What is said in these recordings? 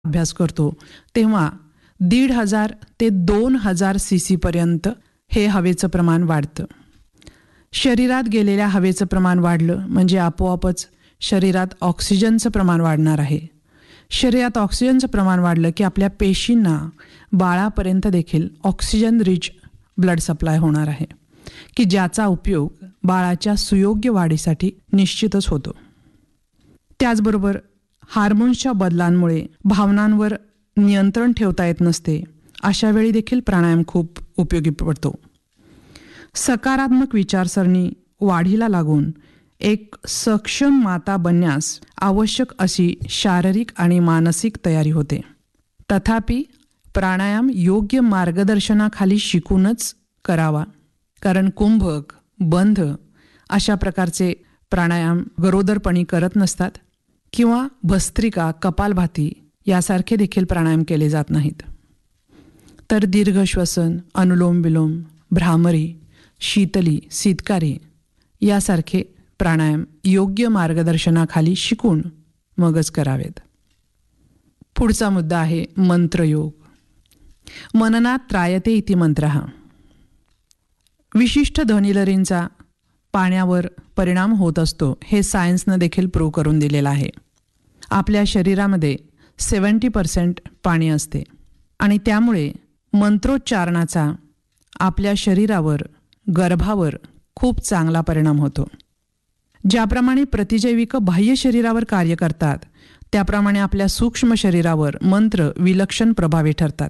अभ्यास करतो तेव्हा 1,500 ते 2,000 cc पर्यंत हे हवेचं प्रमाण वाढतं. शरीरात गेलेल्या हवेचं प्रमाण वाढलं म्हणजे आपोआपच शरीरात ऑक्सिजनचं प्रमाण वाढणार आहे. शरीरात ऑक्सिजनचं प्रमाण वाढलं की आपल्या पेशींना बाळापर्यंत देखील ऑक्सिजन रिच ब्लड सप्लाय होणार आहे की ज्याचा उपयोग बाळाच्या सुयोग्य वाढीसाठी निश्चितच होतो. त्याचबरोबर हार्मोन्सच्या बदलांमुळे भावनांवर नियंत्रण ठेवता येत नसते, अशा वेळी देखील प्राणायाम खूप उपयोगी पडतो. सकारात्मक विचारसरणी वाढीला लागून एक सक्षम माता बनण्यास आवश्यक अशी शारीरिक आणि मानसिक तयारी होते. तथापि प्राणायाम योग्य मार्गदर्शनाखाली शिकूनच करावा, कारण कुंभक, बंध अशा प्रकारचे प्राणायाम गरोदरपणी करत नसतात किंवा भस्त्रिका, कपालभाती यासारखे देखील प्राणायाम केले जात नाहीत. तर दीर्घ श्वसन, अनुलोम विलोम, भ्रामरी, शीतली, सितकारी यासारखे प्राणायाम योग्य मार्गदर्शनाखाली शिकून मगच करावेत. पुढचा मुद्दा आहे मंत्रयोग. मननात त्रायते इति मंत्रः. विशिष्ट ध्वनिलहरींचा पाण्यावर परिणाम होत असतो हे सायन्सनं देखील प्रूव्ह करून दिलेलं आहे. आपल्या शरीरामध्ये 70% पाणी असते आणि त्यामुळे मंत्रोच्चारणाचा आपल्या शरीरावर, गर्भावर खूप चांगला परिणाम होतो. ज्याप्रमाणे प्रतिजैविक बाह्य शरीरावर कार्य करतात त्याप्रमाणे आपल्या सूक्ष्म शरीरावर मंत्र विलक्षण प्रभावी ठरतात.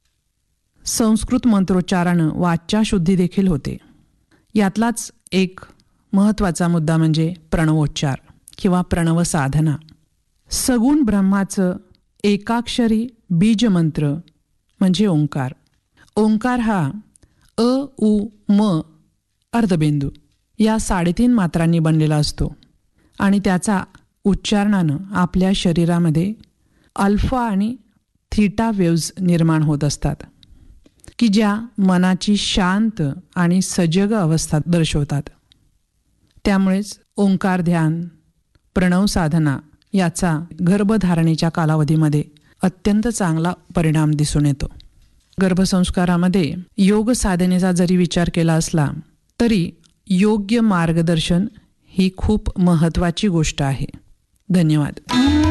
संस्कृत मंत्रोच्चारानं वाचाशुद्धी देखील होते. यातलाच एक महत्त्वाचा मुद्दा म्हणजे प्रणवोच्चार किंवा प्रणव साधना. सगुण ब्रह्माचं एकाक्षरी बीजमंत्र म्हणजे ओंकार. ओंकार हा अ, उ, म अर्धबिंदू या 3.5 मात्रांनी बनलेला असतो आणि त्याचा उच्चारणानं आपल्या शरीरामध्ये अल्फा आणि थीटा वेव्ज निर्माण होत असतात की ज्या मनाची शांत आणि सजग अवस्था दर्शवतात. त्यामुळेच ओंकार ध्यान, प्रणव साधना याचा गर्भधारणेच्या कालावधीमध्ये अत्यंत चांगला परिणाम दिसून येतो. गर्भसंस्कारामध्ये योग साधनेचा जरी विचार केला असला तरी योग्य मार्गदर्शन ही खूप महत्त्वाची गोष्ट आहे. धन्यवाद.